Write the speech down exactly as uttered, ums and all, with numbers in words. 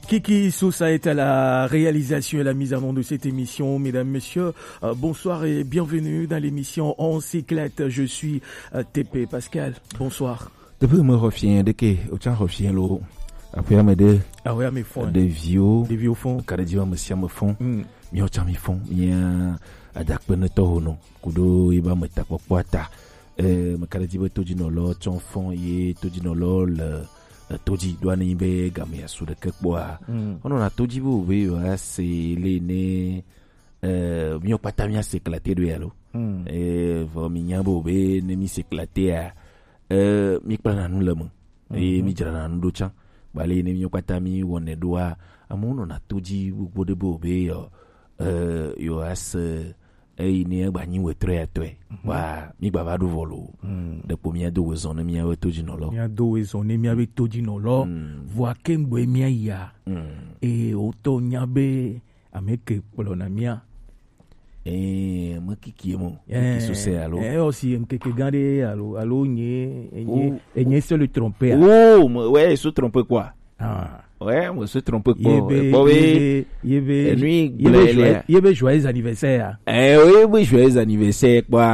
Kiki Sousa est à la réalisation et la mise en onde de cette émission. Mesdames, Messieurs, euh, bonsoir et bienvenue dans l'émission On s'éclate. Je suis euh, T P Pascal. Bonsoir. Depuis me reviens de que au temps revient l'eau. Après me de ah ouais mes fonds de vieux des vieux fonds kada diwa me sia me fond mi o cha mi fond mi adak pe no to no kudo iba me ta kwata eh me kada diwa to dino lo chon fond ye to dino lo le toji douane imbe game asu de kekboa ono na toji bo be yo ase le ne euh mi o pata mi s'éclater de yalo eh vo mi nyabo be ne mi s'éclater a euh mi plana nu le mo e mi jara na ndo chan bale ne mi o pata mi wonne doa amono na toji bo de bo be yo euh yo ase e ni ba nyi wetre atwe wa mi baba do volo de pomia do wezon mi a toji no lo mi a do wezon mi a toji no lo voa kembo mi ya e oto nyabe ameke polona mia eh mo kiki mo kiki so se alo eh aussi en keke gande alo alo nye enye enye sur le tromper oh ouais se tromper quoi ah ouais moi se tromper quoi yebe yebe nuit yebe joyeux anniversaire eh oui oui joyeux anniversaire quoi.